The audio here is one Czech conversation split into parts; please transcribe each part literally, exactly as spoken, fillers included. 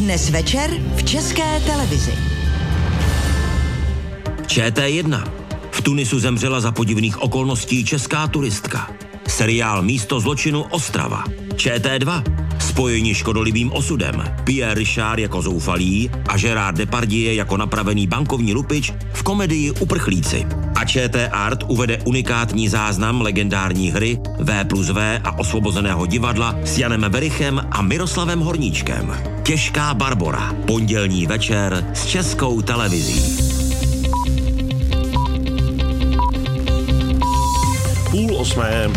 Dnes večer v České televizi. Č T jedna. V Tunisu zemřela za podivných okolností česká turistka. Seriál Místo zločinu Ostrava. Č T dva. Spojení škodolibým osudem. Pierre Richard jako zoufalý a Gérard Depardieu jako napravený bankovní lupič v komedii Uprchlíci. A Č T Art uvede unikátní záznam legendární hry V plus V a Osvobozeného divadla s Janem Verichem a Miroslavem Horníčkem. Těžká Barbora. Pondělní večer s Českou televizí. Půl osmé.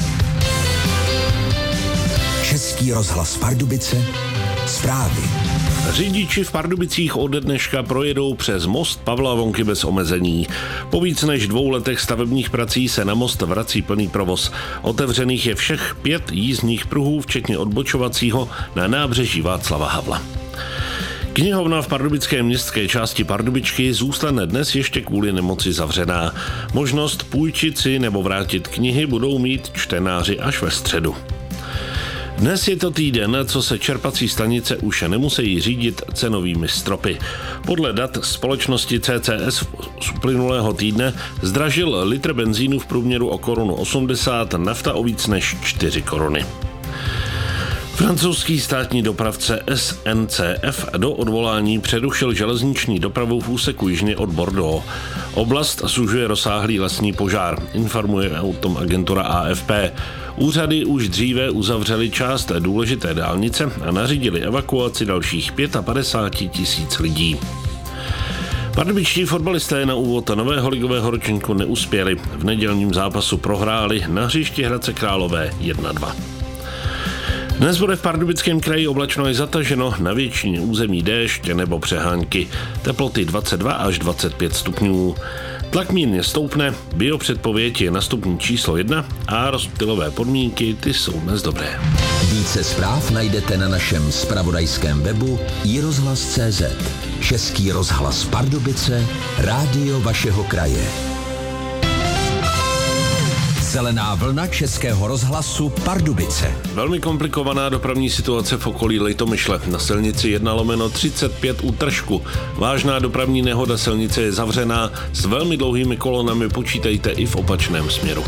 Český rozhlas Pardubice, zprávy. Řidiči v Pardubicích od dneška projedou přes most Pavla Vonky bez omezení. Po víc než dvou letech stavebních prací se na most vrací plný provoz. Otevřených je všech pět jízdních pruhů, včetně odbočovacího na nábřeží Václava Havla. Knihovna v pardubické městské části Pardubičky zůstane dnes ještě kvůli nemoci zavřená. Možnost půjčit si nebo vrátit knihy budou mít čtenáři až ve středu. Dnes je to týden, co se čerpací stanice už nemusí řídit cenovými stropy. Podle dat společnosti C C S z uplynulého týdne zdražil litr benzínu v průměru o korunu osmdesát, nafta o víc než čtyři koruny. Francouzský státní dopravce S N C F do odvolání přerušil železniční dopravu v úseku jižně od Bordeaux. Oblast sužuje rozsáhlý lesní požár, informuje o tom agentura A F P. Úřady už dříve uzavřely část důležité dálnice a nařídili evakuaci dalších padesát pět tisíc lidí. Pardubičtí fotbalisté na úvod nového ligového ročníku neuspěli. V nedělním zápasu prohráli na hřišti Hradce Králové jedna dva. Dnes bude v Pardubickém kraji oblačno i zataženo, na většině území déšť nebo přehánky. Teploty dvacet dva až dvacet pět stupňů. Tlak mírně stoupne, biopředpověď je na stupni číslo jedna a rozptylové podmínky ty jsou dnes dobré. Více zpráv najdete na našem zpravodajském webu i rozhlas tečka cé zet. Český rozhlas Pardubice, rádio vašeho kraje. Zelená vlna Českého rozhlasu Pardubice. Velmi komplikovaná dopravní situace v okolí Litomyšle. Na silnici jedna lomeno třicet pět u Tržku. Vážná dopravní nehoda, silnice je zavřená. S velmi dlouhými kolonami počítejte i v opačném směru.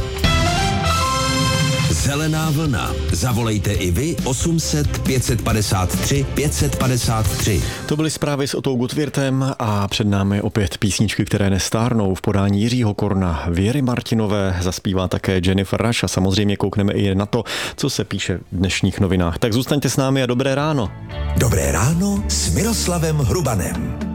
Zelená vlna. Zavolejte i vy osm set pět set padesát tři pět set padesát tři. To byly zprávy s Otou Gutwirtem a před námi opět písničky, které nestárnou. V podání Jiřího Korna, Věry Martinové, zaspívá také Jennifer Rush a samozřejmě koukneme i na to, co se píše v dnešních novinách. Tak zůstaňte s námi a dobré ráno. Dobré ráno s Miroslavem Hrubanem.